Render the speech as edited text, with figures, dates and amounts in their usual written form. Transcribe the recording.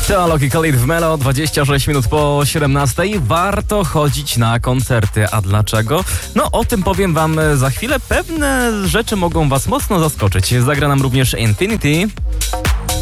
Teolog Khalid w Melo, 26 minut po 17. Warto chodzić na koncerty. A dlaczego? No o tym powiem wam za chwilę. Pewne rzeczy mogą was mocno zaskoczyć. Zagra nam również Infinity.